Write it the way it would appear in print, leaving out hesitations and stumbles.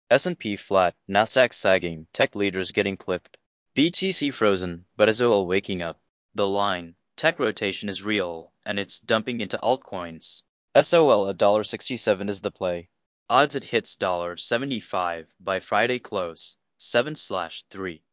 S&P flat, Nasdaq sagging, tech leaders getting clipped. BTC frozen, but SOL waking up. The line, tech rotation is real, and it's dumping into altcoins. SOL at $1.67 is the play. Odds it hits $1.75 by Friday close, 7/3.